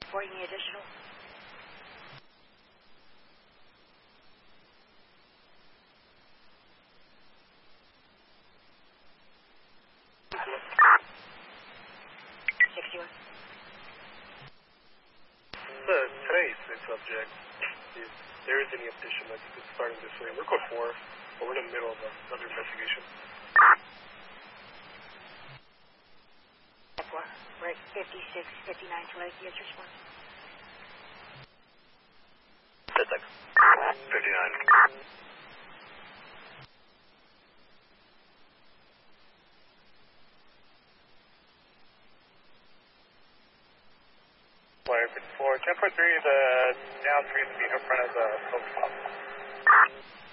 4, you need additional? Today's subject, if there is any addition that you could start in this way, we're code 4, but we're in the middle of another investigation. 4, we're at 56, 59, to let you response. That's like 59. Flyer 54, 10.3 is down 3 speed in front of the post stop.